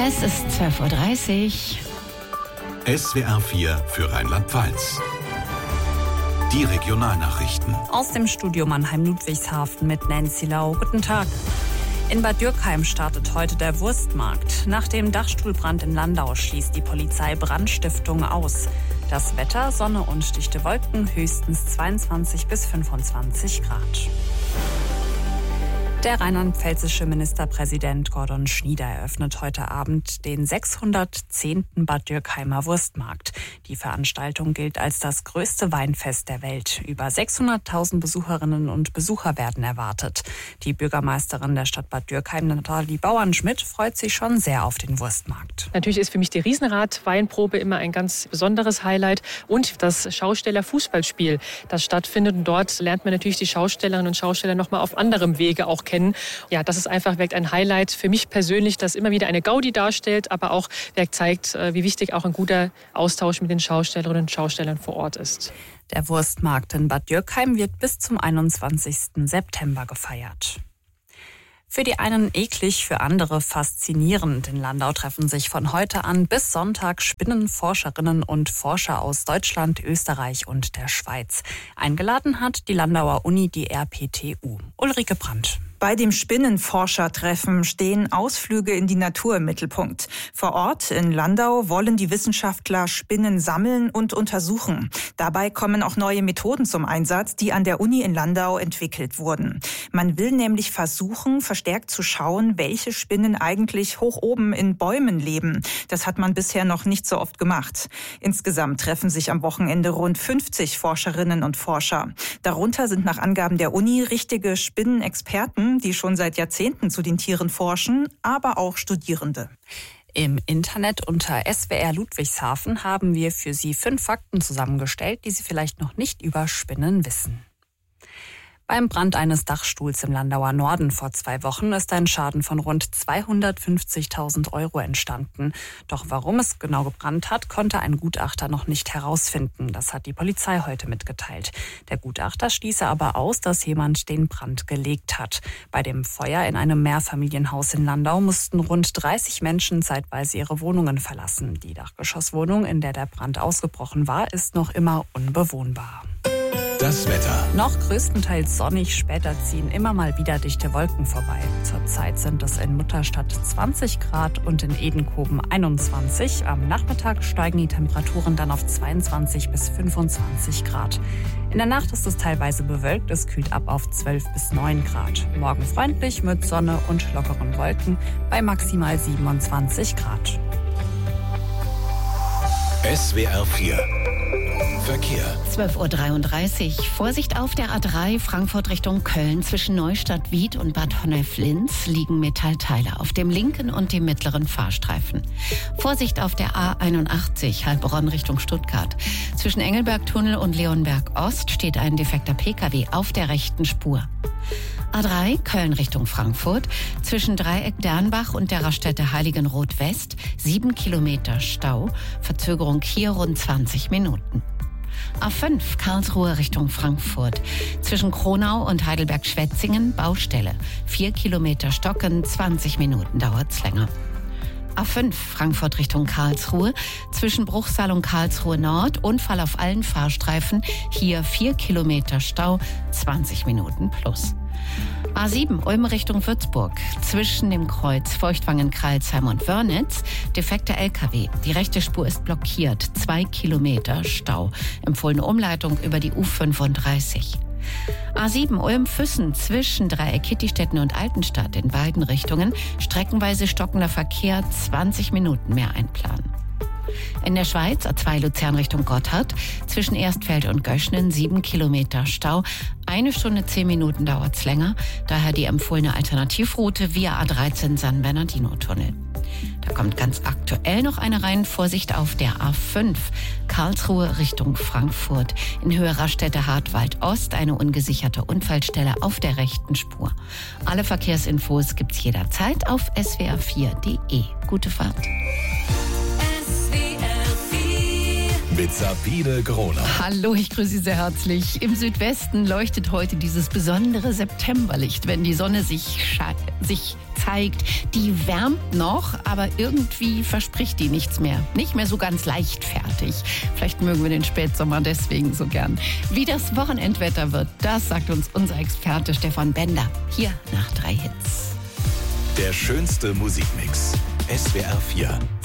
Es ist 12:30 Uhr. SWR 4 für Rheinland-Pfalz. Die Regionalnachrichten. Aus dem Studio Mannheim-Ludwigshafen mit Nancy Lau. Guten Tag. In Bad Dürkheim startet heute der Wurstmarkt. Nach dem Dachstuhlbrand in Landau schließt die Polizei Brandstiftung aus. Das Wetter, Sonne und dichte Wolken, höchstens 22 bis 25 Grad. Der rheinland-pfälzische Ministerpräsident Gordon Schnieder eröffnet heute Abend den 610. Bad Dürkheimer Wurstmarkt. Die Veranstaltung gilt als das größte Weinfest der Welt. Über 600.000 Besucherinnen und Besucher werden erwartet. Die Bürgermeisterin der Stadt Bad Dürkheim, Nathalie Bauernschmidt, freut sich schon sehr auf den Wurstmarkt. Natürlich ist für mich die Riesenrad-Weinprobe immer ein ganz besonderes Highlight und das Schausteller-Fußballspiel, das stattfindet. Und dort lernt man natürlich die Schaustellerinnen und Schausteller noch mal auf anderem Wege auch kennen. Ja, das ist einfach wirklich ein Highlight für mich persönlich, das immer wieder eine Gaudi darstellt, aber auch zeigt, wie wichtig auch ein guter Austausch mit den Schaustellerinnen und Schaustellern vor Ort ist. Der Wurstmarkt in Bad Dürkheim wird bis zum 21. September gefeiert. Für die einen eklig, für andere faszinierend. In Landau treffen sich von heute an bis Sonntag Spinnenforscherinnen und Forscher aus Deutschland, Österreich und der Schweiz. Eingeladen hat die Landauer Uni die RPTU. Ulrike Brandt. Bei dem Spinnenforschertreffen stehen Ausflüge in die Natur im Mittelpunkt. Vor Ort in Landau wollen die Wissenschaftler Spinnen sammeln und untersuchen. Dabei kommen auch neue Methoden zum Einsatz, die an der Uni in Landau entwickelt wurden. Man will nämlich versuchen, verstärkt zu schauen, welche Spinnen eigentlich hoch oben in Bäumen leben. Das hat man bisher noch nicht so oft gemacht. Insgesamt treffen sich am Wochenende rund 50 Forscherinnen und Forscher. Darunter sind nach Angaben der Uni richtige Spinnenexperten, die schon seit Jahrzehnten zu den Tieren forschen, aber auch Studierende. Im Internet unter SWR Ludwigshafen haben wir für Sie 5 Fakten zusammengestellt, die Sie vielleicht noch nicht über Spinnen wissen. Beim Brand eines Dachstuhls im Landauer Norden vor 2 Wochen ist ein Schaden von rund 250.000 € entstanden. Doch warum es genau gebrannt hat, konnte ein Gutachter noch nicht herausfinden. Das hat die Polizei heute mitgeteilt. Der Gutachter schließe aber aus, dass jemand den Brand gelegt hat. Bei dem Feuer in einem Mehrfamilienhaus in Landau mussten rund 30 Menschen zeitweise ihre Wohnungen verlassen. Die Dachgeschosswohnung, in der der Brand ausgebrochen war, ist noch immer unbewohnbar. Das Wetter. Noch größtenteils sonnig, später ziehen immer mal wieder dichte Wolken vorbei. Zurzeit sind es in Mutterstadt 20 Grad und in Edenkoben 21. Am Nachmittag steigen die Temperaturen dann auf 22 bis 25 Grad. In der Nacht ist es teilweise bewölkt, es kühlt ab auf 12 bis 9 Grad. Morgen freundlich mit Sonne und lockeren Wolken bei maximal 27 Grad. SWR 4 Verkehr. 12:33 Uhr. Vorsicht auf der A3 Frankfurt Richtung Köln. Zwischen Neustadt-Wied und Bad Honnef-Linz liegen Metallteile auf dem linken und dem mittleren Fahrstreifen. Vorsicht auf der A81 Heilbronn Richtung Stuttgart. Zwischen Engelbergtunnel und Leonberg-Ost steht ein defekter Pkw auf der rechten Spur. A3 Köln Richtung Frankfurt. Zwischen Dreieck Dernbach und der Raststätte Heiligenroth West 7 Kilometer Stau. Verzögerung hier rund 20 Minuten. A5 Karlsruhe Richtung Frankfurt. Zwischen Kronau und Heidelberg-Schwetzingen Baustelle. 4 Kilometer Stocken, 20 Minuten dauert's länger. A5 Frankfurt Richtung Karlsruhe. Zwischen Bruchsal und Karlsruhe Nord Unfall auf allen Fahrstreifen. Hier 4 Kilometer Stau, 20 Minuten plus. A7 Ulm Richtung Würzburg. Zwischen dem Kreuz Feuchtwangen-Kreilsheim und Wörnitz defekter LKW. Die rechte Spur ist blockiert. 2 Kilometer Stau. Empfohlene Umleitung über die U35. A7 Ulm-Füssen zwischen Dreieck Kittistetten und Altenstadt in beiden Richtungen. Streckenweise stockender Verkehr, 20 Minuten mehr einplanen. In der Schweiz A2 Luzern Richtung Gotthard. Zwischen Erstfeld und Göschnen 7 Kilometer Stau. 1 Stunde 10 Minuten dauert's länger. Daher die empfohlene Alternativroute via A13 San Bernardino-Tunnel. Da kommt ganz aktuell noch eine rein. Vorsicht auf der A5 Karlsruhe Richtung Frankfurt. In Höhe Raststätte Hartwald Ost eine ungesicherte Unfallstelle auf der rechten Spur. Alle Verkehrsinfos gibt's jederzeit auf swr4.de. Gute Fahrt. Mit Sabine Groner. Hallo, ich grüße Sie sehr herzlich. Im Südwesten leuchtet heute dieses besondere Septemberlicht, wenn die Sonne sich zeigt, die wärmt noch, aber irgendwie verspricht die nichts mehr. Nicht mehr so ganz leichtfertig. Vielleicht mögen wir den Spätsommer deswegen so gern. Wie das Wochenendwetter wird, das sagt uns unser Experte Stefan Bender. Hier nach 3 Hits. Der schönste Musikmix. SWR 4.